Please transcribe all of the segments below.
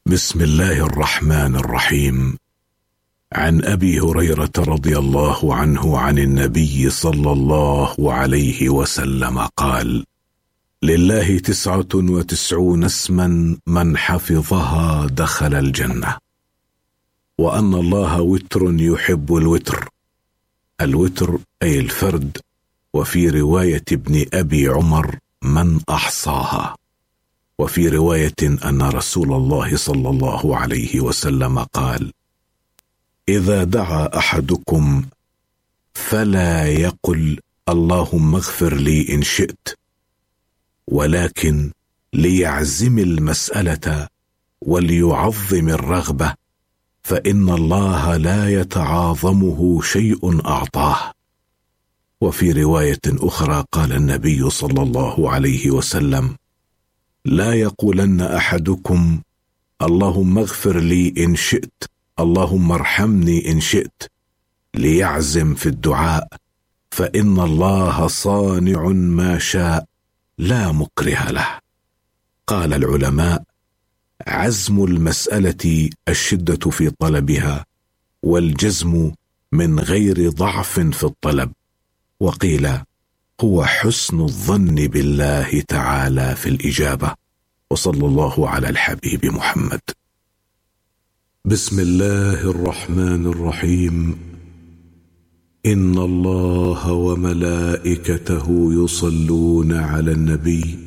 بسم الله الرحمن الرحيم. عن أبي هريرة رضي الله عنه عن النبي صلى الله عليه وسلم قال: لله 99 اسما من حفظها دخل الجنة، وأن الله وتر يحب الوتر. الوتر أي الفرد، وفي رواية ابن أبي عمر من أحصاها، وفي رواية أن رسول الله صلى الله عليه وسلم قال: إذا دعا أحدكم فلا يقل اللهم اغفر لي إن شئت، ولكن ليعزم المسألة وليعظم الرغبة، فإن الله لا يتعاظمه شيء أعطاه. وفي رواية أخرى قال النبي صلى الله عليه وسلم: لا يقولن أحدكم اللهم اغفر لي إن شئت، اللهم ارحمني إن شئت، ليعزم في الدعاء، فإن الله صانع ما شاء لا مكره له. قال العلماء: عزم المسألة الشدة في طلبها، والجزم من غير ضعف في الطلب، وقيل هو حسن الظن بالله تعالى في الإجابة. وصلى الله على الحبيب محمد. بسم الله الرحمن الرحيم. إن الله وملائكته يصلون على النبي،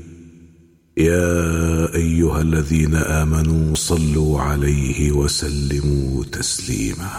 يا أيها الذين آمنوا صلوا عليه وسلموا تسليما.